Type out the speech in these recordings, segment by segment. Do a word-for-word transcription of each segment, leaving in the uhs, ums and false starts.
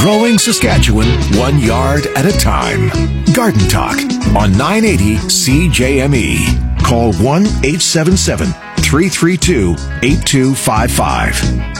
Growing Saskatchewan one yard at a time. Garden Talk on nine eighty C J M E. Call one eight seven seven, three three two, eight two five five.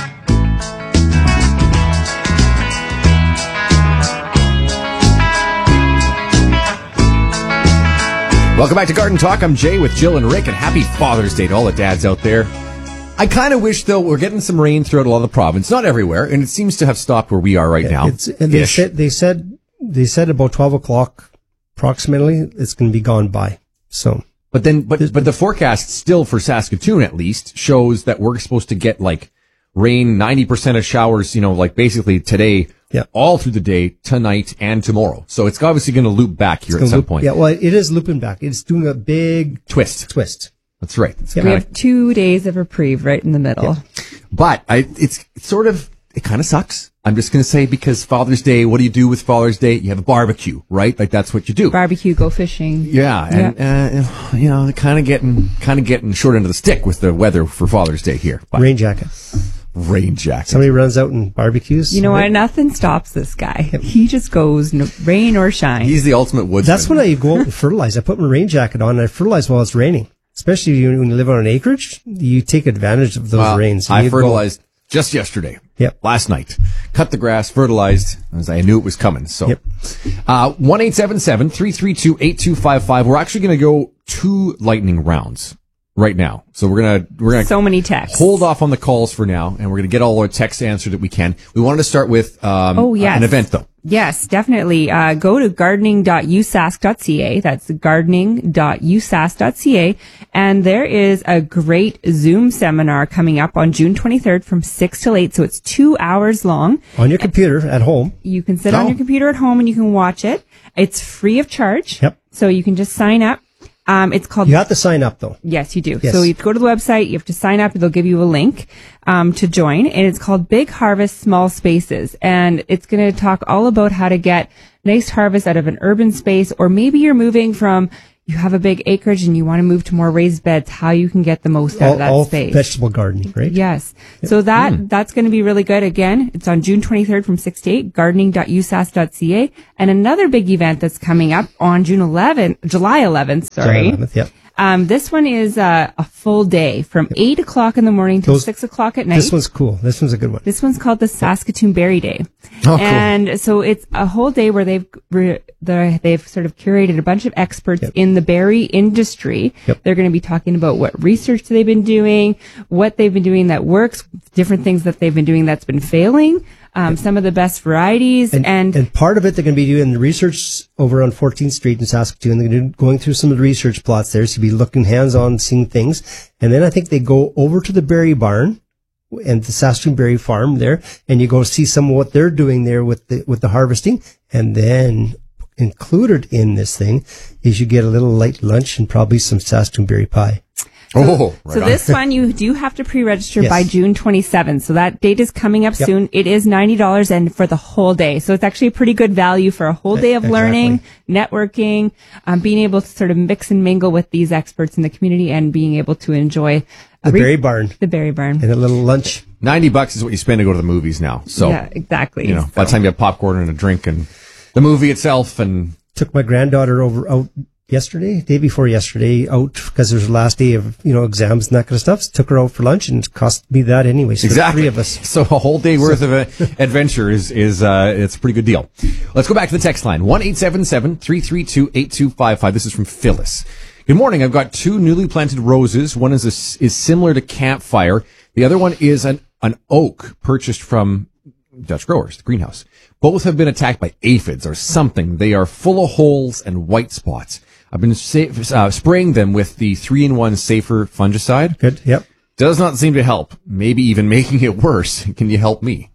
Welcome back to Garden Talk. I'm Jay with Jill and Rick, and happy Father's Day to all the dads out there. I kind of wish, though, we're getting some rain throughout a lot of the province. Not everywhere, and it seems to have stopped where we are right now. It's, and they said, they said they said about twelve o'clock, approximately, it's going to be gone by. So, but then, but but the forecast still for Saskatoon at least shows that we're supposed to get like rain, ninety percent of showers, you know, like basically today, yeah, all through the day, tonight, and tomorrow. So it's obviously going to loop back here at some loop, point. Yeah, well, it is looping back. It's doing a big twist. Twist. That's right. It's yeah, we have two days of reprieve right in the middle. Yeah. But I, it's, it's sort of, it kind of sucks. I'm just going to say, because Father's Day, what do you do with Father's Day? You have a barbecue, right? Like that's what you do. Barbecue, go fishing. Yeah. And, yeah. Uh, you know, kind of getting, kind of getting short end of the stick with the weather for Father's Day here. But rain jacket. Rain jacket. Somebody runs out and barbecues. You know what? Nothing stops this guy. Yep. He just goes no, rain or shine. He's the ultimate woodsman. That's when I go out and fertilize. I put my rain jacket on and I fertilize while it's raining. Especially when you live on an acreage, you take advantage of those well, rains. I fertilized go. just yesterday. Yep. Last night. Cut the grass, fertilized, as I knew it was coming. So, yep. uh, one eight seven seven, three three two, eight two five five. We're actually going to go two lightning rounds right now. So we're going to, we're going to so many texts. Hold off on the calls for now, and we're going to get all our texts answered that we can. We wanted to start with, um, oh, yes. an event though. Yes, definitely. Uh, go to gardening dot u sask dot c a. That's gardening dot u sask dot c a. And there is a great Zoom seminar coming up on June twenty-third from six till eight. So it's two hours long. On your computer at home. You can sit oh. on your computer at home and you can watch it. It's free of charge. Yep. So you can just sign up. Um, it's called. You have to sign up though. Yes, you do. Yes. So you have to go to the website. You have to sign up. They'll give you a link, um, to join. And it's called Big Harvest Small Spaces. And it's going to talk all about how to get nice harvest out of an urban space, or maybe you're moving from, you have a big acreage and you want to move to more raised beds, how you can get the most out all, of that all space. Vegetable gardening, right? Yes. Yep. So that, mm. that's going to be really good. Again, it's on June twenty-third from six to eight, gardening dot u sask dot c a. And another big event that's coming up on June eleventh, July eleventh, sorry. July eleventh, yep. Um, this one is uh, a full day from yep. eight o'clock in the morning till Those, six o'clock at night. This one's cool. This one's a good one. This one's called the Saskatoon Berry Day. Oh, and cool. so it's a whole day where they've re- they've sort of curated a bunch of experts yep. in the berry industry. Yep. They're going to be talking about what research they've been doing, what they've been doing that works, different things that they've been doing that's been failing. Um, some of the best varieties, and, and and part of it they're going to be doing the research over on fourteenth Street in Saskatoon. They're going to be going through some of the research plots there, so you'll be looking hands-on, seeing things. And then I think they go over to the berry barn and the Saskatoon Berry Farm there, and you go see some of what they're doing there with the with the harvesting. And then included in this thing is you get a little light lunch and probably some Saskatoon berry pie. So, oh, right so on. this one you do have to pre-register yes. by June twenty-seventh. So that date is coming up yep. soon. It is ninety dollars and for the whole day. So it's actually a pretty good value for a whole day of exactly. learning, networking, um, being able to sort of mix and mingle with these experts in the community and being able to enjoy the re- berry barn. The berry barn. And a little lunch. ninety bucks is what you spend to go to the movies now. So, yeah, exactly. You know, by the time you have popcorn and a drink and the movie itself and. Took my granddaughter over out yesterday, day before yesterday, out because it was the last day of, you know, exams and that kind of stuff. So took her out for lunch and it cost me that anyway. So exactly. Three of us. So a whole day worth so. of uh, adventure is, is, uh, it's a pretty good deal. Let's go back to the text line. one eight seven seven, three three two, eight two five five. This is from Phyllis. Good morning. I've got two newly planted roses. One is a, is similar to Campfire. The other one is an, an oak purchased from Dutch growers, the greenhouse. Both have been attacked by aphids or something. They are full of holes and white spots. I've been sa- uh, spraying them with the three in one Safer fungicide. Good. Yep. Does not seem to help. Maybe even making it worse. Can you help me?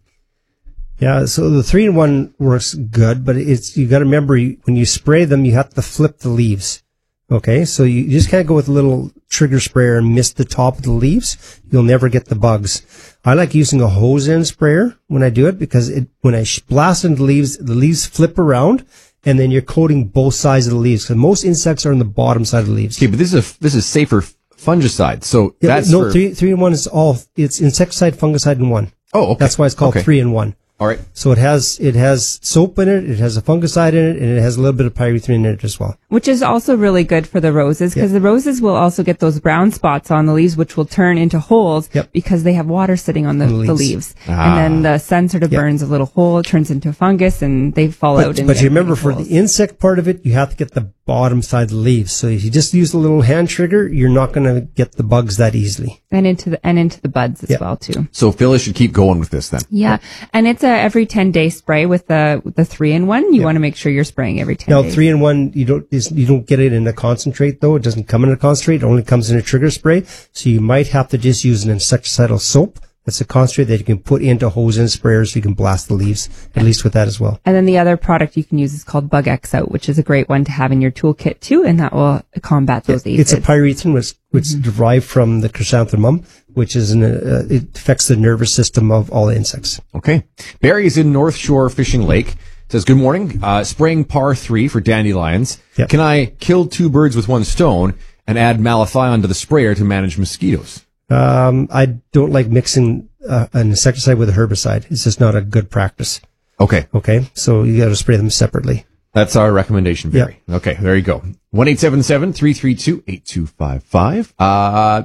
Yeah. So the three in one works good, but it's, you got to remember when you spray them, you have to flip the leaves. Okay. So you just can't go with a little trigger sprayer and miss the top of the leaves. You'll never get the bugs. I like using a hose end sprayer when I do it because it, when I blast into the leaves, the leaves flip around and then you're coating both sides of the leaves. Because most insects are on the bottom side of the leaves. Okay, but this is a, this is Safer fungicide. So yeah, that's no, for... three, three in one is all, it's insecticide, fungicide in one. Oh, okay. That's why it's called okay. three in one. All right. So it has it has soap in it, it has a fungicide in it, and it has a little bit of pyrethrin in it as well. Which is also really good for the roses, because Yep. the roses will also get those brown spots on the leaves, which will turn into holes Yep. because they have water sitting on the, On the the leaves. leaves. Ah. And then the sun sort of Yep. burns a little hole, it turns into a fungus, and they fall out. But, And but get you remember, big for holes. the insect part of it, you have to get the bottom side of the leaves. So if you just use a little hand trigger, you're not going to get the bugs that easily. and into the and into the buds as Yep. well too. So Phyllis should keep going with this then. Yeah, and it's a every ten day spray with the the three in one. You want to make sure you're spraying every ten Now, days. three in one, you don't is, you don't get it in a concentrate though. It doesn't come in a concentrate. It only comes in a trigger spray. So you might have to just use an insecticidal soap. That's a concentrate that you can put into hose and sprayers so you can blast the leaves, at least with that as well. And then the other product you can use is called Bug X Out, which is a great one to have in your toolkit too, and that will combat those It's a aphids. pyrethrin which, which is derived from the chrysanthemum, which is an, uh, it affects the nervous system of all insects. Okay. Barry is in North Shore Fishing Lake. Says, good morning. Uh, spraying par three for dandelions. Yep. Can I kill two birds with one stone and add malathion to the sprayer to manage mosquitoes? Um, I don't like mixing uh, an insecticide with a herbicide. It's just not a good practice. Okay. Okay, so you got to spray them separately. That's our recommendation, Barry. Okay, there you go. one eight seven seven, three three two, eight two five five. Uh,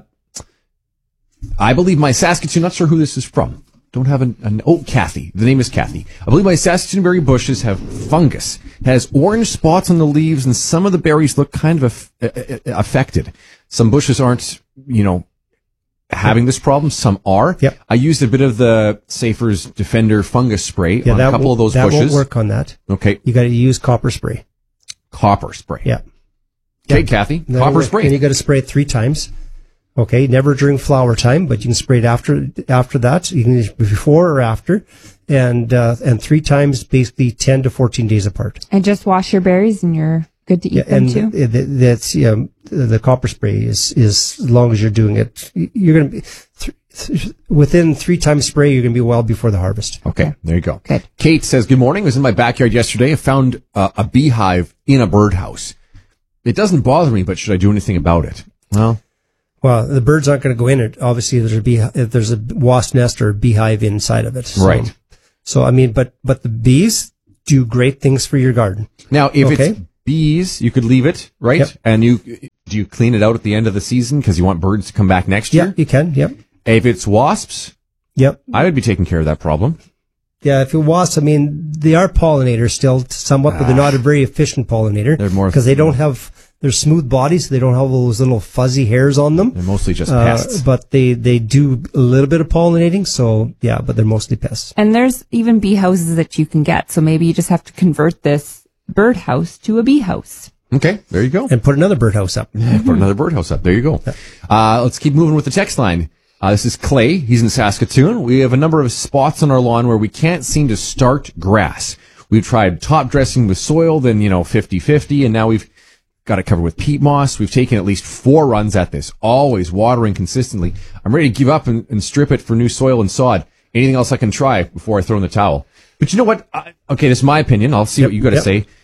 I believe my Saskatoon, not sure who this is from. Don't have an, an, oh, Kathy. The name is Kathy. I believe my Saskatoon berry bushes have fungus. It has orange spots on the leaves, and some of the berries look kind of aff- uh, uh, affected. Some bushes aren't, you know, having this problem. Some are. Yep. I used a bit of the Safer's Defender fungus spray Yeah, on that a couple won't- of those that bushes. won't work on that. Okay. You got to use copper spray. Copper spray. Yeah. Okay, Yeah. Kathy. That'll Copper work. spray. And you got to spray it three times. Okay, never during flower time, but you can spray it after after that. You can use before or after, and uh, and three times, basically ten to fourteen days apart. And just wash your berries, and you're good to eat Yeah, them and too. th- th- that's um, the, the copper spray is is as long as you're doing it, you're going to be th- th- within three times spray. You're going to be well before the harvest. Okay, there you go. Good. Kate says, good morning. I was in my backyard yesterday. I found uh, a beehive in a birdhouse. It doesn't bother me, but should I do anything about it? Well, Well, the birds aren't going to go in it. Obviously, there's a bee, if there's a wasp nest or a beehive inside of it. So, Right. So, I mean, but, but the bees do great things for your garden. now if Okay. it's bees, you could leave it, right? Yep. And you do you clean it out at the end of the season because you want birds to come back next Yeah, year? you can. Yep. If it's wasps, Yep. I would be taking care of that problem. Yeah, if it was, I mean, they are pollinators still somewhat, but they're not a very efficient pollinator. They're more- because they don't have, they're smooth bodies. They don't have those little fuzzy hairs on them. They're mostly just Uh, pests. but they, they do a little bit of pollinating. So yeah, but they're mostly pests. And there's even bee houses that you can get. So maybe you just have to convert this birdhouse to a bee house. Okay, there you go. And put another birdhouse up. Put another birdhouse up. There you go. Uh, let's keep moving with the text line. Uh, this is Clay. He's in Saskatoon. We have a number of spots on our lawn where we can't seem to start grass. We've tried top dressing with soil, then, you know, fifty-fifty, and now we've got it covered with peat moss. We've taken at least four runs at this, always watering consistently. I'm ready to give up and, and strip it for new soil and sod. Anything else I can try before I throw in the towel? But you know what? I, okay, this is my opinion. I'll see Yep, what you got to yep. say.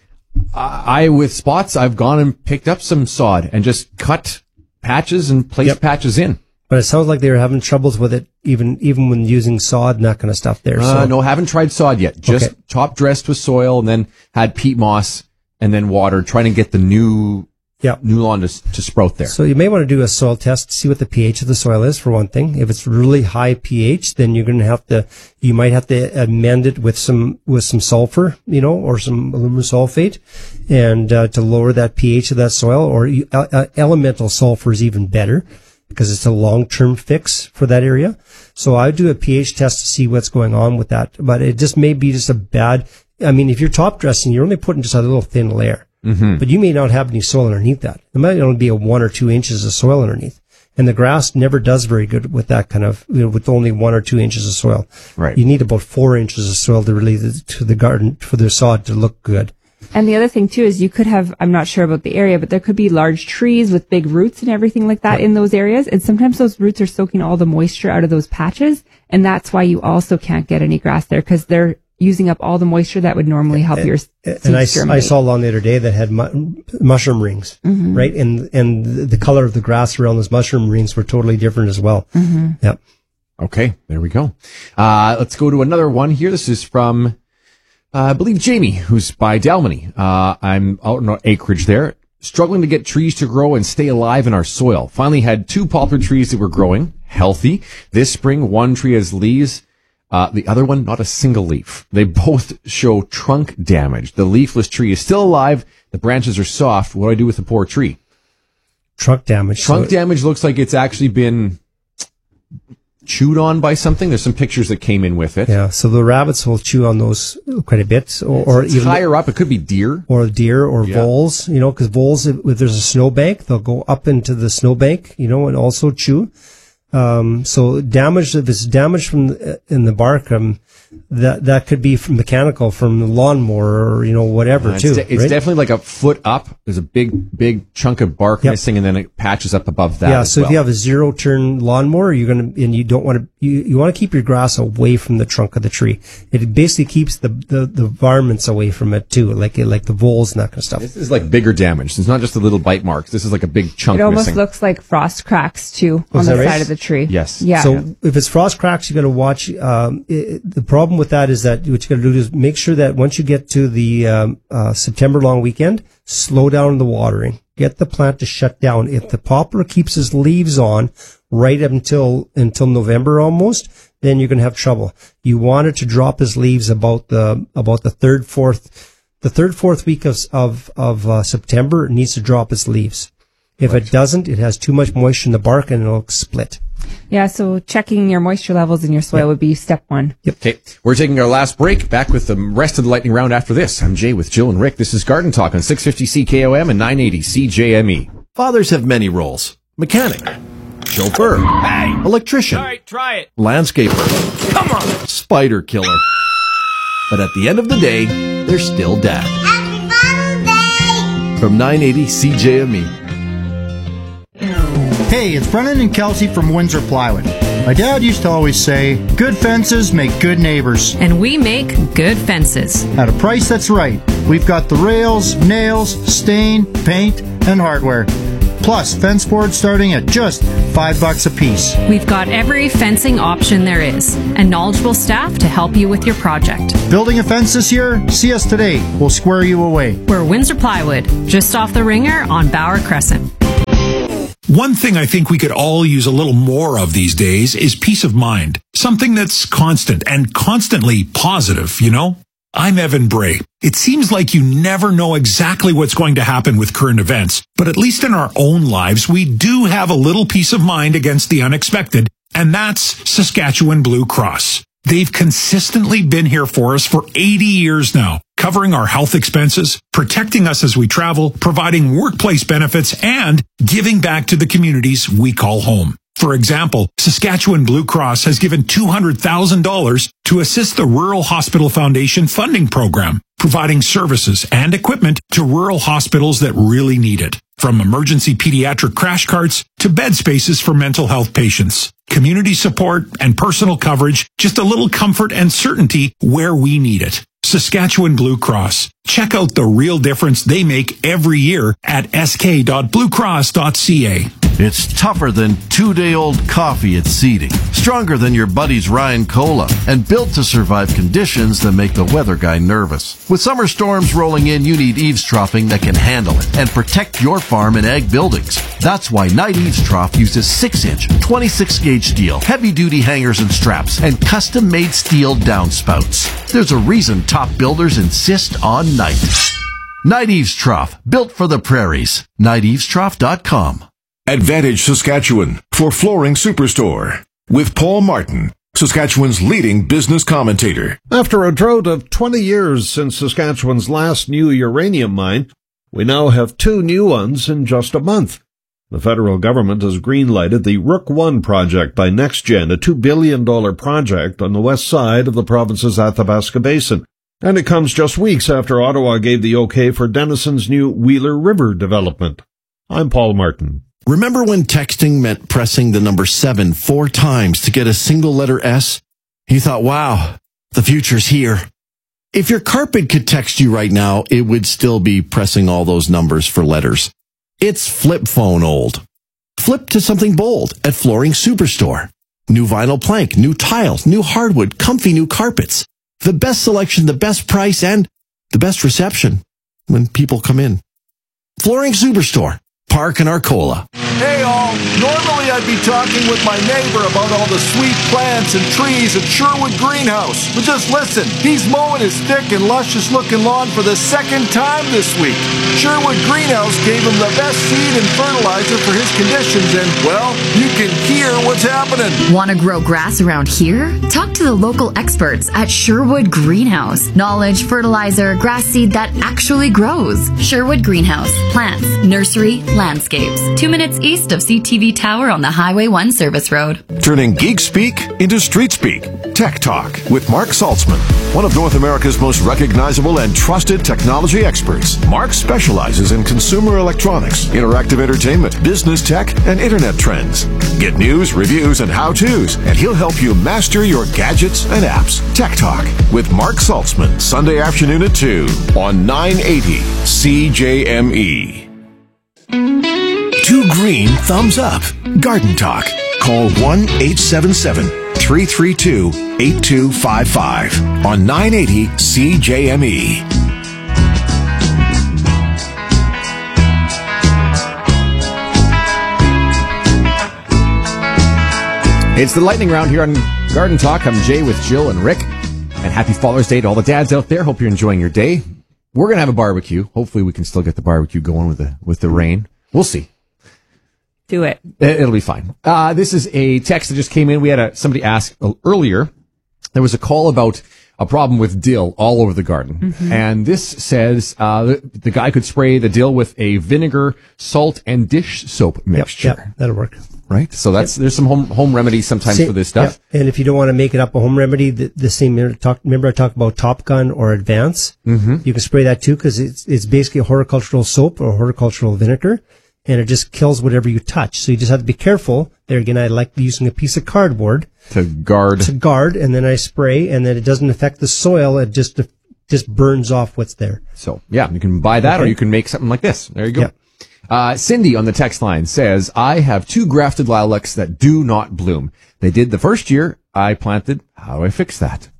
I, I, with spots, I've gone and picked up some sod and just cut patches and placed Yep. patches in. But it sounds like they were having troubles with it, even even when using sod and that kind of stuff there. Uh, so no, haven't tried sod yet. Just Okay. top dressed with soil and then had peat moss and then watered, trying to get the new yeah. new lawn to, to sprout there. So you may want to do a soil test, see what the pH of the soil is for one thing. If it's really high pH, then you're going to have to, you might have to amend it with some, with some sulfur, you know, or some aluminum sulfate, and uh, to lower that pH of that soil, or you, uh, uh, elemental sulfur is even better because it's a long-term fix for that area. So I would do a pH test to see what's going on with that, but it just may be just a bad, I mean, if you're top dressing, you're only putting just a little thin layer. Mm-hmm. But you may not have any soil underneath that. There might only be a one or two inches of soil underneath. And the grass never does very good with that kind of, you know, with only one or two inches of soil. Right. You need about four inches of soil to really, to the garden, for the sod to look good. And the other thing too is you could have, I'm not sure about the area, but there could be large trees with big roots and everything like that in those areas. And sometimes those roots are soaking all the moisture out of those patches. And that's why you also can't get any grass there, because they're using up all the moisture that would normally help your seeds And I, germinate. I saw lawn the other day that had mu- mushroom rings, Mm-hmm. right? And, and the color of the grass around those mushroom rings were totally different as well. Mm-hmm. Yep. Okay, there we go. Uh, let's go to another one here. This is from, uh, I believe, Jamie, who's by Dalmany. Uh, I'm out in our acreage there, struggling to get trees to grow and stay alive in our soil. Finally had two poplar trees that were growing, healthy. This spring, one tree has leaves. Uh, the other one, not a single leaf. They both show trunk damage. The leafless tree is still alive. The branches are soft. What do I do with the poor tree? Trunk damage. Trunk so damage looks like it's actually been chewed on by something. There's some pictures that came in with it. Yeah, so the rabbits will chew on those quite a bit, or, or it's even higher up. It could be deer, or deer, or yeah. voles. You know, because voles, if, if there's a snowbank, they'll go up into the snowbank. You know, and also chew. Um, so damage, if it's damage from the, in the bark, um, that that could be from mechanical, from the lawnmower, or you know whatever uh, it's too. de- it's right? definitely like a foot up. There's a big, big chunk of bark Yep. missing, and then it patches up above that. Yeah, as so well. if you have a zero turn lawnmower, you're gonna and you don't want to you, you want to keep your grass away from the trunk of the tree. It basically keeps the, the, the varmints away from it too, like like the voles and that kind of stuff. This is like bigger damage. It's not just the little bite marks. This is like a big chunk It almost missing. looks like frost cracks too Oh, on is the that right? side of the tree. Yes. Yeah. So if it's frost cracks, you got to watch. Um, it, the problem with that is that what you got to do is make sure that once you get to the um, uh, September long weekend, slow down the watering. Get the plant to shut down. If the poplar keeps its leaves on right up until until November almost, then you're going to have trouble. You want it to drop its leaves about the about the third fourth the third fourth week of of of uh, September. It needs to drop its leaves. If Right. it doesn't, it has too much moisture in the bark and it'll split. Yeah, so checking your moisture levels in your soil would be step one. Okay, we're taking our last break. Back with the rest of the lightning round after this. I'm Jay with Jill and Rick. This is Garden Talk on six fifty C K O M and nine eighty C J M E. Fathers have many roles. Mechanic, chauffeur, Hey! electrician, All right, try it. landscaper, Come on. spider killer. But at the end of the day, they're still dad. From nine eighty C J M E. Hey, it's Brennan and Kelsey from Windsor Plywood. My dad used to always say, good fences make good neighbors. And we make good fences. At a price that's right. We've got the rails, nails, stain, paint, and hardware. Plus, fence boards starting at just five bucks a piece. We've got every fencing option there is, and knowledgeable staff to help you with your project. Building a fence this year? See us today. We'll square you away. We're Windsor Plywood, just off the Ringer on Bower Crescent. One thing I think we could all use a little more of these days is peace of mind. Something that's constant and constantly positive, you know? I'm Evan Bray. It seems like you never know exactly what's going to happen with current events, but at least in our own lives, we do have a little peace of mind against the unexpected, and that's Saskatchewan Blue Cross. They've consistently been here for us for eighty years now, covering our health expenses, protecting us as we travel, providing workplace benefits, and giving back to the communities we call home. For example, Saskatchewan Blue Cross has given two hundred thousand dollars to assist the Rural Hospital Foundation funding program, providing services and equipment to rural hospitals that really need it. From emergency pediatric crash carts to bed spaces for mental health patients, community support and personal coverage, just a little comfort and certainty where we need it. Saskatchewan Blue Cross. Check out the real difference they make every year at s k dot blue cross dot c a. It's tougher than two-day-old coffee at seeding, stronger than your buddy's Ryan Cola, and built to survive conditions that make the weather guy nervous. With summer storms rolling in, you need eaves troughing that can handle it and protect your farm and ag buildings. That's why Knight Eaves Trough uses six inch, twenty-six gauge steel, heavy-duty hangers and straps, and custom-made steel downspouts. There's a reason top builders insist on Knight. Knight Eaves Trough, built for the prairies. Knight Eaves Trough dot com. Advantage Saskatchewan for Flooring Superstore with Paul Martin, Saskatchewan's leading business commentator. After a drought of twenty years since Saskatchewan's last new uranium mine, we now have two new ones in just a month. The federal government has green-lighted the Rook one project by NextGen, a two billion dollars project on the west side of the province's Athabasca Basin. And it comes just weeks after Ottawa gave the okay for Denison's new Wheeler River development. I'm Paul Martin. Remember when texting meant pressing the number seven four times to get a single letter S? You thought, wow, the future's here. If your carpet could text you right now, it would still be pressing all those numbers for letters. It's flip phone old. Flip to something bold at Flooring Superstore. New vinyl plank, new tiles, new hardwood, comfy new carpets. The best selection, the best price, and the best reception when people come in. Flooring Superstore, Park and Arcola. Hey all, normally I'd be talking with my neighbor about all the sweet plants and trees at Sherwood Greenhouse. But just listen, he's mowing his thick and luscious looking lawn for the second time this week. Sherwood Greenhouse gave him the best seed and fertilizer for his conditions and, well, you can hear what's happening. Want to grow grass around here? Talk to the local experts at Sherwood Greenhouse. Knowledge, fertilizer, grass seed that actually grows. Sherwood Greenhouse. Plants, nursery, landscapes. Two minutes east of C T V Tower on the Highway one Service Road. Turning geek speak into street speak. Tech Talk with Mark Saltzman, one of North America's most recognizable and trusted technology experts. Mark specializes in consumer electronics, interactive entertainment, business tech, and internet trends. Get news, reviews, and how-tos, and he'll help you master your gadgets and apps. Tech Talk with Mark Saltzman, Sunday afternoon at two on nine eighty C J M E. Two green thumbs up. Garden Talk. Call one eight seven seven, three three two, eight two five five on nine eighty C J M E. It's the lightning round here on Garden Talk. I'm Jay with Jill and Rick. And happy Father's Day to all the dads out there. Hope you're enjoying your day. We're going to have a barbecue. Hopefully we can still get the barbecue going with the with the rain. We'll see. Do it. It'll be fine. Uh, this is a text that just came in. We had a, somebody ask earlier. There was a call about a problem with dill all over the garden. Mm-hmm. And this says uh, the, the guy could spray the dill with a vinegar, salt, and dish soap mixture. Yep, yep, that'll work. Right? So that's yep. There's some home home remedies sometimes same, for this stuff. Yep. And if you don't want to make it up a home remedy, the, the same, remember I talked about Top Gun or Advance? Mm-hmm. You can spray that too because it's, it's basically a horticultural soap or horticultural vinegar. And it just kills whatever you touch. So you just have to be careful. There again, I like using a piece of cardboard. To guard. To guard, and then I spray, and then it doesn't affect the soil. It just just burns off what's there. So, yeah, you can buy that, okay. Or you can make something like this. There you go. Yep. Uh, Cindy on the text line says, I have two grafted lilacs that do not bloom. They did the first year I planted. How do I fix that?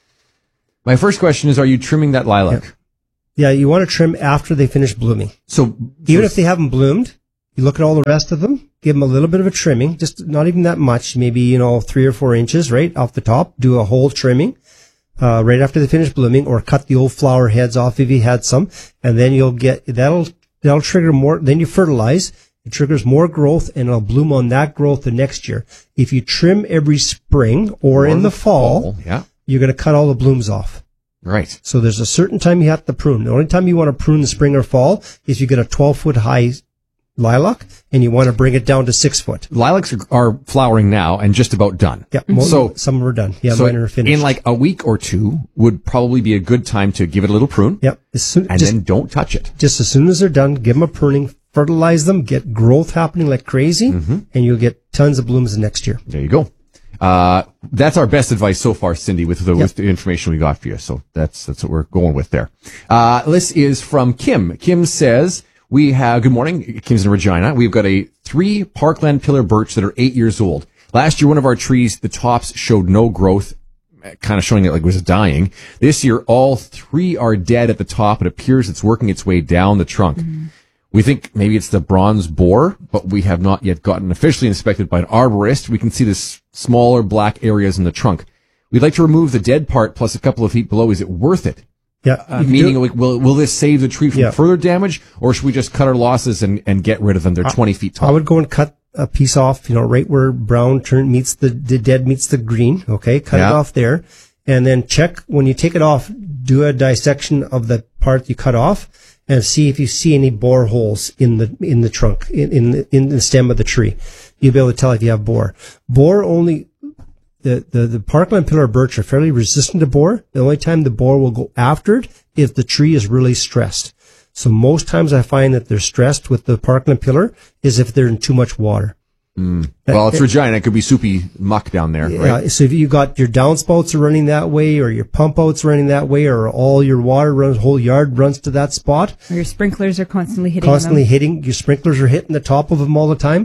My first question is, are you trimming that lilac? Yep. Yeah, you want to trim after they finish blooming. So even so if they haven't bloomed, you look at all the rest of them, give them a little bit of a trimming, just not even that much, maybe, you know, three or four inches, right, off the top. Do a whole trimming, uh, right after they finish blooming, or cut the old flower heads off if you had some, and then you'll get, that'll, that'll trigger more, then you fertilize, it triggers more growth, and it'll bloom on that growth the next year. If you trim every spring or, or in the fall, fall yeah. you're going to cut all the blooms off. Right. So there's a certain time you have to prune. The only time you want to prune the spring or fall is you get a twelve foot high lilac and you want to bring it down to six foot. Lilacs are, are flowering now and just about done. Yeah. Most, so some are done. Yeah. So mine are finished. In like a week or two would probably be a good time to give it a little prune. Yep. As soon, and just, then don't touch it. Just as soon as they're done, give them a pruning, fertilize them, get growth happening like crazy, mm-hmm. and you'll get tons of blooms the next year. There you go. Uh, that's our best advice so far, Cindy, with the, yep. with the information we got for you. So that's, that's what we're going with there. Uh, this is from Kim. Kim says, we have, good morning, Kim's in Regina. We've got a three Parkland pillar birch that are eight years old. Last year, one of our trees, the tops showed no growth, kind of showing it like it was dying. This year, all three are dead at the top. It appears it's working its way down the trunk. Mm-hmm. We think maybe it's the bronze borer, but we have not yet gotten officially inspected by an arborist. We can see this smaller black areas in the trunk. We'd like to remove the dead part plus a couple of feet below. Is it worth it? Yeah. Uh, meaning, like, will will this save the tree from yeah. further damage, or should we just cut our losses and, and get rid of them? They're I, twenty feet tall. I would go and cut a piece off, you know, right where brown turn meets the, the dead meets the green. Okay. Cut yeah. it off there. And then check when you take it off, do a dissection of the part you cut off. And see if you see any bore holes in the in the trunk, in in the, in the stem of the tree. You'll be able to tell if you have bore. Bore only the, the the Parkland pillar birch are fairly resistant to bore. The only time the bore will go after it if the tree is really stressed. So most times I find that they're stressed with the Parkland pillar is if they're in too much water. Mm. Well, it's Regina. It could be soupy muck down there, yeah, right? So if you got your downspouts are running that way, or your pump outs running that way, or all your water runs, whole yard runs to that spot. Or your sprinklers are constantly hitting Constantly them. hitting. Your sprinklers are hitting the top of them all the time.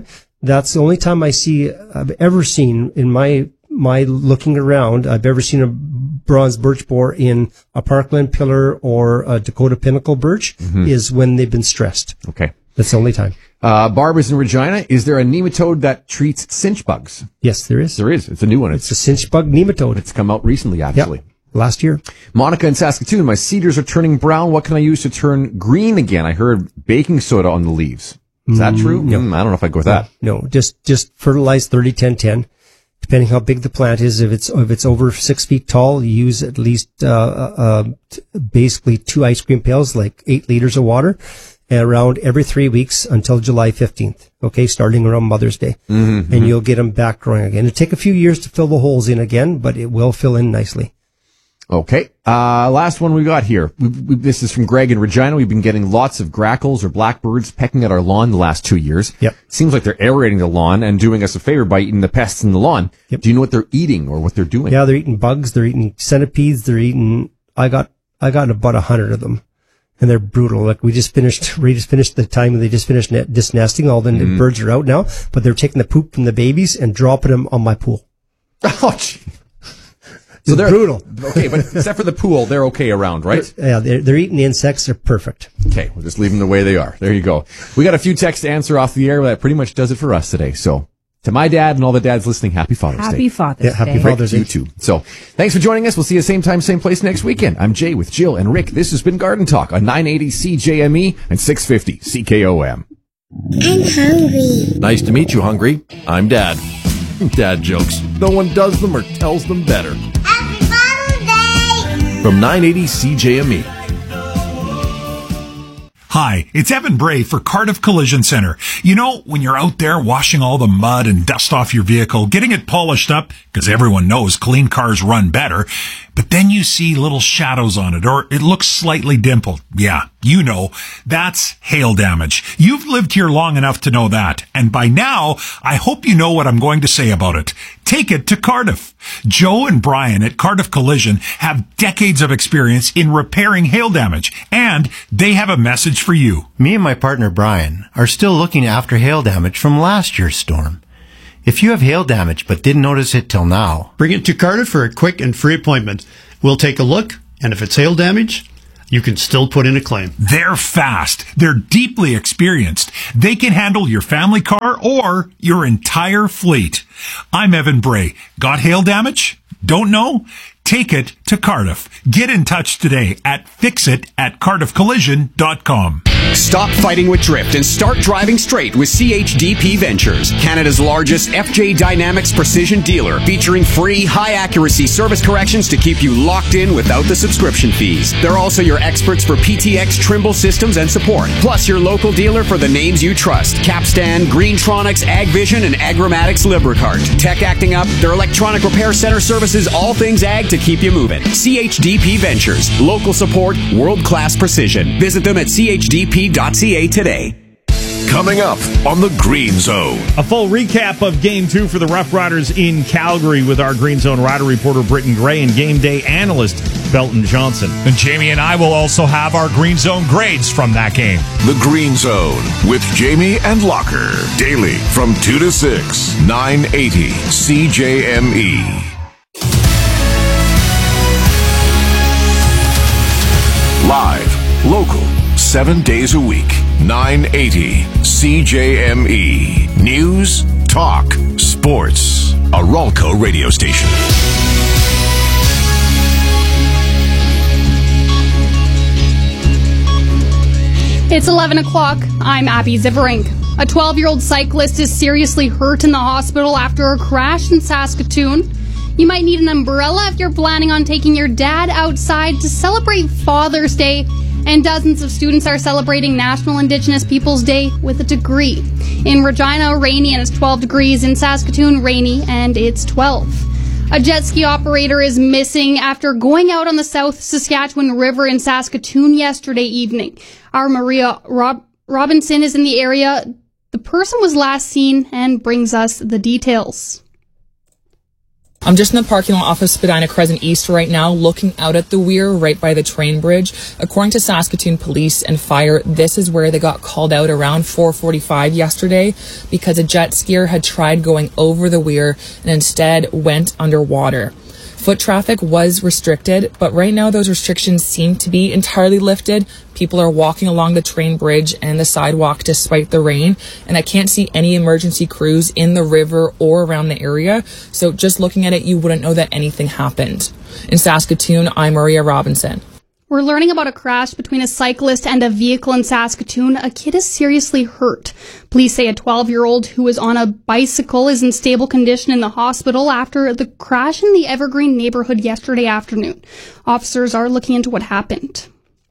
That's the only time I see, I've ever seen in my, my looking around, I've ever seen a bronze birch borer in a Parkland pillar or a Dakota pinnacle birch Mhm. is when they've been stressed. Okay. That's the only time. Uh, Barbara's in Regina. Is there a nematode that treats cinch bugs? Yes, there is. There is. It's a new one. It's a cinch bug nematode. It's come out recently, actually. Yep. Last year. Monica in Saskatoon. My cedars are turning brown. What can I use to turn green again? I heard baking soda on the leaves. Is that Mm, true? no. Mm, I don't know if I'd go with that. No, just, just fertilize thirty ten ten. Depending how big the plant is, if it's, if it's over six feet tall, you use at least, uh, uh, t- basically two ice cream pails, like eight liters of water, around every three weeks until July fifteenth. Okay. Starting around Mother's Day. Mm-hmm. And you'll get them back growing again. It'll take a few years to fill the holes in again, but it will fill in nicely. Okay. Uh, last one we got here. We, we, this is from Greg in Regina. We've been getting lots of grackles or blackbirds pecking at our lawn the last two years. Yep. Seems like they're aerating the lawn and doing us a favor by eating the pests in the lawn. Yep. Do you know what they're eating or what they're doing? Yeah, they're eating bugs. They're eating centipedes. They're eating, I got, I got about a hundred of them. And they're brutal. Like we just finished, we just finished the time they just finished net, just nesting. All the Mm. birds are out now, but they're taking the poop from the babies and dropping them on my pool. Oh, gee. It's So they're brutal. Okay, but except for the pool, they're okay around, right? Yeah, they're, they're eating the insects. They're perfect. Okay, we'll just leave them the way they are. There you go. We got a few texts to answer off the air, but that pretty much does it for us today. So, to my dad and all the dads listening, happy Father's Day. Happy Father's Yeah, happy Day. Father's Rick, Day. you too. So, thanks for joining us. We'll see you same time, same place next weekend. I'm Jay with Jill and Rick. This has been Garden Talk on nine eighty C J M E and six fifty C K O M. I'm hungry. Nice to meet you, Hungry. I'm Dad. Dad jokes. No one does them or tells them better. Happy Father's Day! From nine eighty C J M E. Hi, it's Evan Bray for Cardiff Collision Center. You know, when you're out there washing all the mud and dust off your vehicle, getting it polished up, because everyone knows clean cars run better, but then you see little shadows on it, or it looks slightly dimpled. Yeah, you know, that's hail damage. You've lived here long enough to know that, and by now, I hope you know what I'm going to say about it. Take it to Cardiff. Joe and Brian at Cardiff Collision have decades of experience in repairing hail damage, and they have a message for you. Me and my partner Brian are still looking after hail damage from last year's storm. If you have hail damage but didn't notice it till now, bring it to Cardiff for a quick and free appointment. We'll take a look, and if it's hail damage, you can still put in a claim. They're fast. They're deeply experienced. They can handle your family car or your entire fleet. I'm Evan Bray. Got hail damage? Don't know? Take it to Cardiff. Get in touch today at fixit at cardiff collision dot com. Stop fighting with drift and start driving straight with C H D P Ventures, Canada's largest F J Dynamics precision dealer, featuring free, high-accuracy service corrections to keep you locked in without the subscription fees. They're also your experts for P T X Trimble systems and support, plus your local dealer for the names you trust: Capstan, Greentronics, AgVision, and Agromatics Libricart. Tech acting up, their electronic repair center services all things ag to keep you moving. C H D P Ventures, local support, world-class precision. Visit them at c h d p dot c a today. Coming up on the Green Zone. A full recap of Game two for the Rough Riders in Calgary with our Green Zone Rider reporter Britton Gray and game day analyst Belton Johnson. And Jamie and I will also have our Green Zone grades from that game. The Green Zone with Jamie and Locker. Daily from two to six. nine eighty C J M E. Live, local, seven days a week. nine eighty C J M E. News, talk, sports. A Ralco radio station. It's eleven o'clock. I'm Abby Ziverink. A twelve-year-old cyclist is seriously hurt in the hospital after a crash in Saskatoon. You might need an umbrella if you're planning on taking your dad outside to celebrate Father's Day. And dozens of students are celebrating National Indigenous Peoples Day with a degree. In Regina, rainy and it's twelve degrees. In Saskatoon, rainy and it's twelve. A jet ski operator is missing after going out on the South Saskatchewan River in Saskatoon yesterday evening. Our Maria Rob- Robinson is in the area. The person was last seen and brings us the details. I'm just in the parking lot off of Spadina Crescent East right now, looking out at the weir right by the train bridge. According to Saskatoon Police and Fire, this is where they got called out around four forty-five yesterday because a jet skier had tried going over the weir and instead went underwater. Foot traffic was restricted, but right now those restrictions seem to be entirely lifted. People are walking along the train bridge and the sidewalk despite the rain, and I can't see any emergency crews in the river or around the area, so just looking at it, you wouldn't know that anything happened. In Saskatoon, I'm Maria Robinson. We're learning about a crash between a cyclist and a vehicle in Saskatoon. A kid is seriously hurt. Police say a twelve-year-old who was on a bicycle is in stable condition in the hospital after the crash in the Evergreen neighborhood yesterday afternoon. Officers are looking into what happened.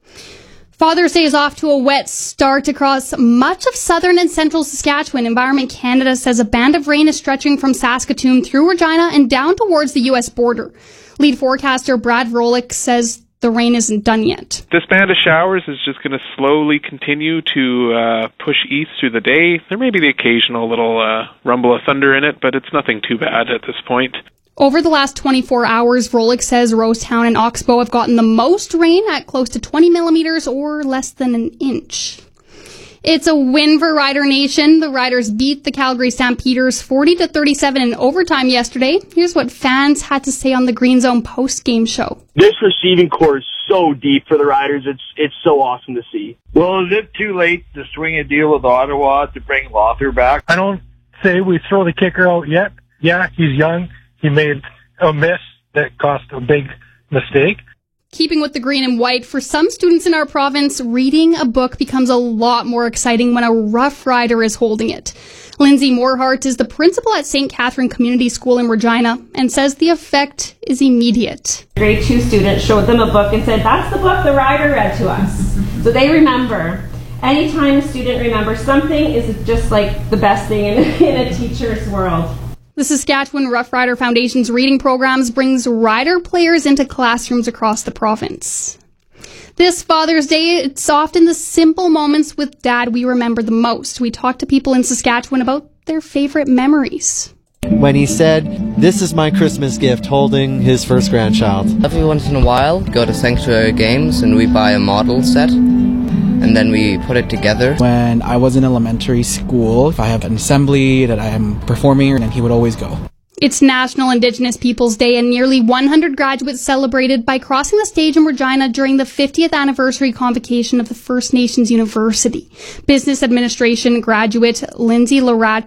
Father's Day is off to a wet start across much of southern and central Saskatchewan. Environment Canada says a band of rain is stretching from Saskatoon through Regina and down towards the U S border. Lead forecaster Brad Vrolik says the rain isn't done yet. This band of showers is just going to slowly continue to uh, push east through the day. There may be the occasional little uh, rumble of thunder in it, but it's nothing too bad at this point. Over the last twenty-four hours, Vrolik says Rosetown and Oxbow have gotten the most rain at close to twenty millimeters or less than an inch. It's a win for Rider Nation. The Riders beat the Calgary Stampeders forty to thirty-seven in overtime yesterday. Here's what fans had to say on the Green Zone post-game show. This receiving core is so deep for the Riders. It's it's so awesome to see. Well, is it too late to swing a deal with Ottawa to bring Lothar back? I don't say we throw the kicker out yet. Yeah, he's young. He made a miss that cost a big mistake. Keeping with the green and white, for some students in our province, reading a book becomes a lot more exciting when a Rough Rider is holding it. Lindsay Morehart is the principal at Saint Catherine Community School in Regina and says the effect is immediate. Grade two students showed them a book and said, that's the book the Rider read to us. So they remember. Anytime a student remembers something is just like the best thing in, in a teacher's world. The Saskatchewan Rough Rider Foundation's reading programs brings Rider players into classrooms across the province. This Father's Day, it's often the simple moments with Dad we remember the most. We talk to people in Saskatchewan about their favorite memories. When he said, this is my Christmas gift, holding his first grandchild. Every once in a while, go to Sanctuary Games and we buy a model set. And then we put it together. When I was in elementary school, if I have an assembly that I am performing, then he would always go. It's National Indigenous Peoples Day, and nearly one hundred graduates celebrated by crossing the stage in Regina during the fiftieth anniversary convocation of the First Nations University. Business Administration graduate Lindsay Larat